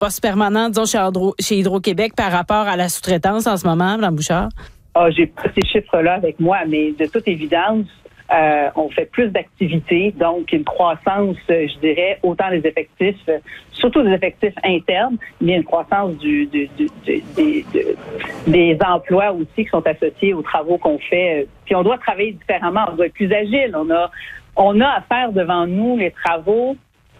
poste permanent, disons, chez Hydro-Québec par rapport à la sous-traitance en ce moment, Mme Bouchard? J'ai pas ces chiffres-là avec moi, mais de toute évidence, on fait plus d'activités, donc une croissance, je dirais, autant des effectifs, surtout des effectifs internes, mais une croissance des emplois aussi qui sont associés aux travaux qu'on fait. Puis on doit travailler différemment, on doit être plus agile. On a à faire devant nous les travaux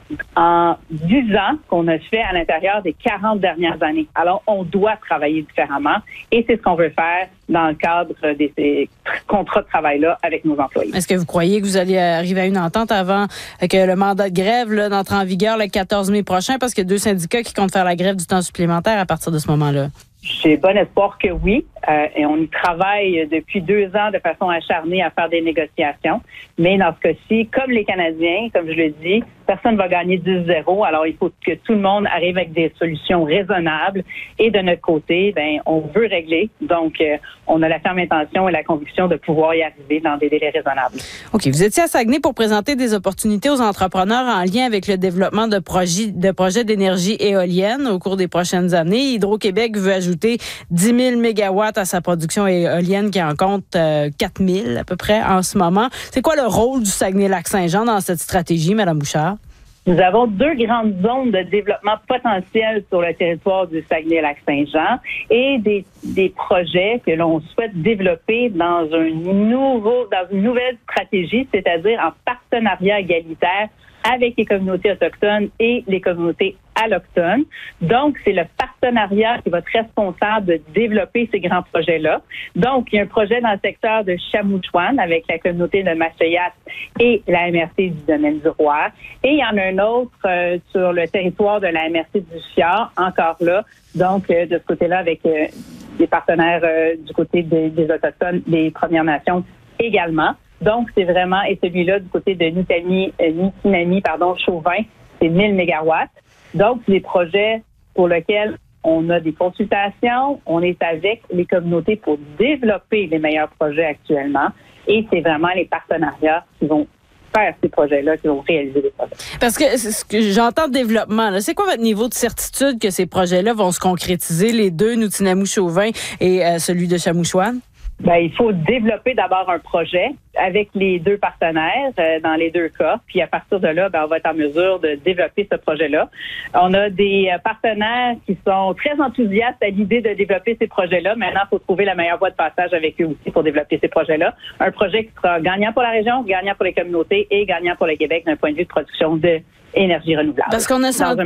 en 10 ans qu'on a fait à l'intérieur des 40 dernières années. Alors, on doit travailler différemment et c'est ce qu'on veut faire dans le cadre de ces contrats de travail-là avec nos employés. Est-ce que vous croyez que vous allez arriver à une entente avant que le mandat de grève n'entre en vigueur le 14 mai prochain parce qu'il y a 2 syndicats qui comptent faire la grève du temps supplémentaire à partir de ce moment-là? J'ai bon espoir que oui. Et on y travaille depuis 2 ans de façon acharnée à faire des négociations. Mais dans ce cas-ci, comme les Canadiens, comme je le dis, personne ne va gagner 10-0. Alors, il faut que tout le monde arrive avec des solutions raisonnables. Et de notre côté, on veut régler. Donc, on a la ferme intention et la conviction de pouvoir y arriver dans des délais raisonnables. OK. Vous étiez à Saguenay pour présenter des opportunités aux entrepreneurs en lien avec le développement de projets d'énergie éolienne au cours des prochaines années. Hydro-Québec veut ajouter 10 000 mégawatts à sa production éolienne qui en compte 4 000 à peu près en ce moment. C'est quoi le rôle du Saguenay-Lac-Saint-Jean dans cette stratégie, Mme Bouchard? Nous avons 2 grandes zones de développement potentiel sur le territoire du Saguenay-Lac-Saint-Jean et des projets que l'on souhaite développer dans une nouvelle stratégie, c'est-à-dire en partenariat égalitaire avec les communautés autochtones et les communautés allochtones. Donc, c'est le partenariat qui va être responsable de développer ces grands projets-là. Donc, il y a un projet dans le secteur de Chamouchouane avec la communauté de Machoyat et la MRC du domaine du Roi. Et il y en a un autre sur le territoire de la MRC du Fjord, encore là. Donc, de ce côté-là, avec des partenaires du côté des Autochtones, des Premières Nations également. Donc, c'est vraiment, et celui-là du côté de Nitinami, Chauvin, c'est 1000 mégawatts. Donc, c'est des projets pour lesquels on a des consultations, on est avec les communautés pour développer les meilleurs projets actuellement. Et c'est vraiment les partenariats qui vont faire ces projets-là, qui vont réaliser les projets. Parce que ce que j'entends de développement, là, c'est quoi votre niveau de certitude que ces projets-là vont se concrétiser, les deux, Nutinamu-Chauvin et celui de Chamouchouane? Il faut développer d'abord un projet avec les 2 partenaires dans les 2 cas. Puis à partir de là, on va être en mesure de développer ce projet-là. On a des partenaires qui sont très enthousiastes à l'idée de développer ces projets-là. Maintenant, il faut trouver la meilleure voie de passage avec eux aussi pour développer ces projets-là. Un projet qui sera gagnant pour la région, gagnant pour les communautés et gagnant pour le Québec d'un point de vue de production d'énergie renouvelable. Parce qu'on a senti,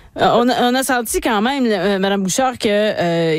on a senti quand même, Mme Bouchard, que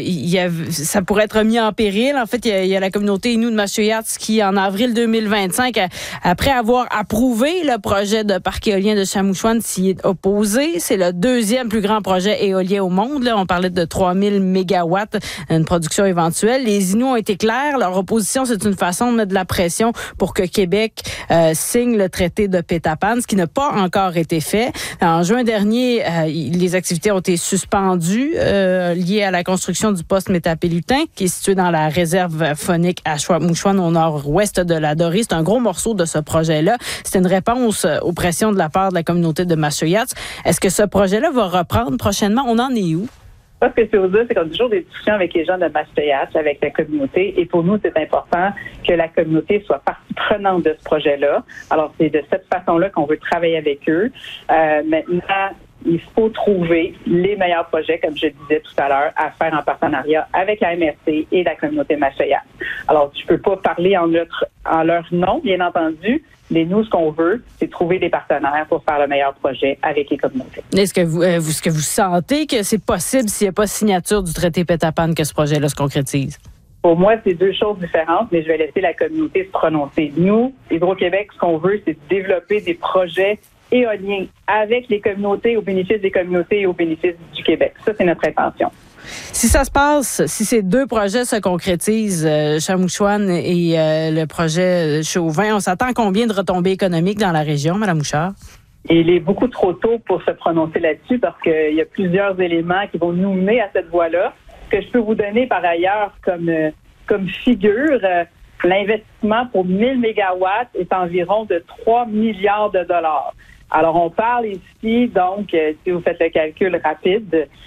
ça pourrait être mis en péril. En fait, il y a la communauté Innu de Machoyat qui, en avril 2025, après avoir approuvé le projet de parc éolien de Chamouchouane, s'y est opposé. C'est le 2e plus grand projet éolien au monde. Là, on parlait de 3000 mégawatts, une production éventuelle. Les Inuits ont été clairs. Leur opposition, c'est une façon de mettre de la pression pour que Québec signe le traité de Pétapan, ce qui n'a pas encore été fait. En juin dernier, les activités ont été suspendues liées à la construction du poste Métapélutin, qui est situé dans la réserve faunique à Chamouchouane, au nord-ouest de la Dorée. C'est un gros morceau de ce projet-là. C'est une réponse aux pressions de la part de la communauté de Machoyat. Est-ce que ce projet-là va reprendre prochainement? On en est où? Ce que je peux vous dire, c'est qu'on a toujours des discussions avec les gens de Machoyat, avec la communauté. Et pour nous, c'est important que la communauté soit partie prenante de ce projet-là. Alors, c'est de cette façon-là qu'on veut travailler avec eux. Maintenant, il faut trouver les meilleurs projets, comme je disais tout à l'heure, à faire en partenariat avec la MRC et la communauté Machoyat. Alors, je peux pas parler en leur nom, bien entendu, mais nous, ce qu'on veut, c'est trouver des partenaires pour faire le meilleur projet avec les communautés. Est-ce que vous sentez que c'est possible, s'il n'y a pas signature du traité Pétapan, que ce projet-là se concrétise? Pour moi, c'est 2 choses différentes, mais je vais laisser la communauté se prononcer. Nous, Hydro-Québec, ce qu'on veut, c'est développer des projets éoliens avec les communautés, au bénéfice des communautés et au bénéfice du Québec. Ça, c'est notre intention. Si ça se passe, si ces 2 projets se concrétisent, Chamouchouane et le projet Chauvin, on s'attend à combien de retombées économiques dans la région, Mme Bouchard? Il est beaucoup trop tôt pour se prononcer là-dessus parce qu'il y a plusieurs éléments qui vont nous mener à cette voie-là. Ce que je peux vous donner par ailleurs comme figure, l'investissement pour 1000 mégawatts est environ de 3 milliards de dollars. Alors, on parle ici, donc, si vous faites le calcul rapide,